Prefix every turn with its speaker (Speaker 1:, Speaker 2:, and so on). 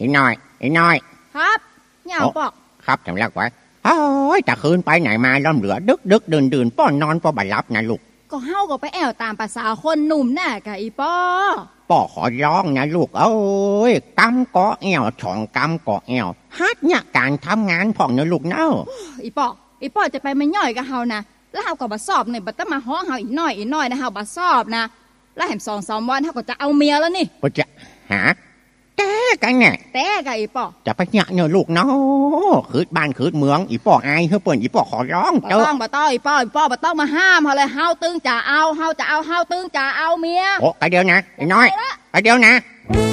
Speaker 1: อีน้อย
Speaker 2: ครับย่างปอก
Speaker 1: ครับทำแล้วไว้โอ้ยแต่คืนไปไหนมาล้อมเหลือดึกดื่นป้อนนอนป้อบัดลับนะลูก
Speaker 2: ก็เฮาก็ไปแอวตามภาษาคนหนุ่มน่ะกะอีป้อ
Speaker 1: ป้อขอร้องนะลูกเอ้ยกำเกาะแอวช่องกำเกาะแอวฮัดเนี่ยการทำงานพ่องนะลูกเนาะ
Speaker 2: อีป้อจะไปไม่ย่อยกับเฮานะแล้วเฮาก็บ่สอบเนี่ยบ่ต้องมาฮ้อเฮาอีกน้อยนะเฮาบ่สอบนะแล้วแถม2-3 วันเฮาก็จะเอาเมียแล้วนี่
Speaker 1: บ่จะหาแต่กันเนี่ย
Speaker 2: แต่กะอีป้อ
Speaker 1: จะไปเนี่ยเนาะลูกเนาะคืดบ้านคืดเมืองอีป้ออายเฮ้อเปิ้นอีป้อขอร้อง
Speaker 2: บ่ต้องอีป้อบ่ต้องมาห้ามเฮาเลยเฮาตึงจะเอาเฮาตึงจะเอาเมีย
Speaker 1: โอ้ไปเดี๋ยวนะไอ้น้อยไปเดี๋ยวนะ